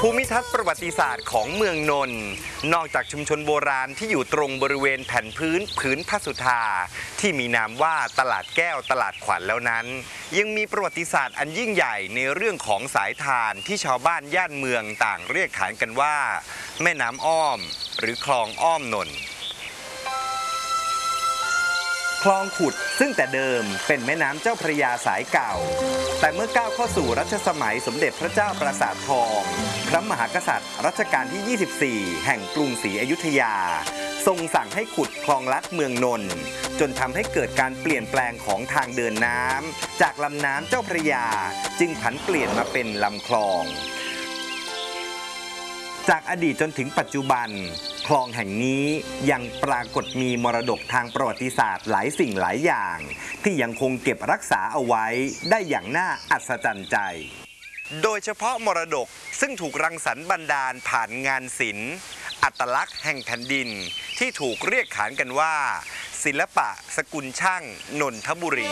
ภูมิทัศน์ประวัติศาสตร์ของเมืองนนท์นอกจากชุมชนโบราณที่อยู่ตรงบริเวณแผ่นผืนพระสุธาที่มีนามว่าตลาดแก้วตลาดขวัญแล้วนั้นยังมีประวัติศาสตร์อันยิ่งใหญ่ในเรื่องของสายทานที่ชาวบ้านย่านเมืองต่างเรียกขานกันว่าแม่น้ำอ้อมหรือคลองอ้อมนนท์คลองขุดซึ่งแต่เดิมเป็นแม่น้ำเจ้าพระยาสายเก่าแต่เมื่อก้าวเข้าสู่รัชสมัยสมเด็จพระเจ้าปราสาททองพระมหากษัตริย์รัชกาลที่ 24 แห่งกรุงศรีอยุธยาทรงสั่งให้ขุดคลองลัดเมืองนนท์จนทำให้เกิดการเปลี่ยนแปลงของทางเดินน้ำจากลำน้ำเจ้าพระยาจึงผันเปลี่ยนมาเป็นลำคลองจากอดีตจนถึงปัจจุบันคลองแห่งนี้ยังปรากฏมีมรดกทางประวัติศาสตร์หลายสิ่งหลายอย่างที่ยังคงเก็บรักษาเอาไว้ได้อย่างน่าอัศจรรย์ใจโดยเฉพาะมรดกซึ่งถูกรังสรรค์บันดาลผ่านงานศิลป์อัตลักษณ์แห่งแผ่นดินที่ถูกเรียกขานกันว่าศิลปะสกุลช่างนนทบุรี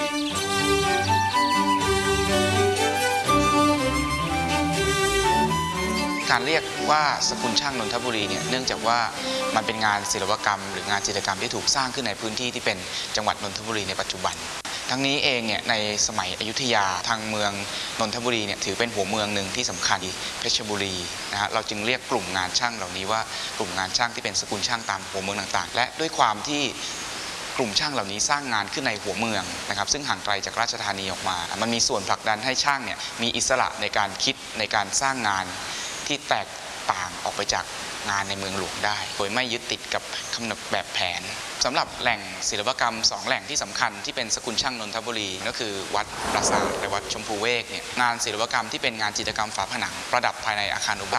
การเรียกว่าสกุลช่างนนทบุรีเนี่ยเนื่องจากว่ามันเป็นงานศิลปกรรมหรืองานจิตรกรรมที่ถูกสร้างขึ้นในพื้นที่ที่เป็นจังหวัดนนทบุรีในปัจจุบันทั้งนี้เองเนี่ยในสมัยอยุธยาทางเมืองนนทบุรีเนี่ยถือเป็นหัวเมืองหนึ่งที่สำคัญเพชรบุรีนะฮะเราจึงเรียกกลุ่มงานช่างเหล่านี้ว่ากลุ่มงานช่างที่เป็นสกุลช่างตามหัวเมืองต่างๆและด้วยความที่กลุ่มช่างเหล่านี้สร้างงานขึ้นในหัวเมืองนะครับซึ่งห่างไกลจากราชธานีออกมามันมีส่วนผลักดันให้ช่างเนี่ยมีอิสระในการคิดในการสร้างงานที่แตกต่างออกไปจากงานในเมืองหลวงได้โดยไม่ยึดติดกับกำหนดแบบแผนสำหรับแหล่งศิลปกรรม2แหล่งที่สำคัญที่เป็นสกุลช่างนนทบุรีก็คือวัดปราสาทและวัดชมพูเวกเนี่ยงานศิลปกรรมที่เป็นงานจิตรกรรมฝาผนังประดับภายในอาคารอุบ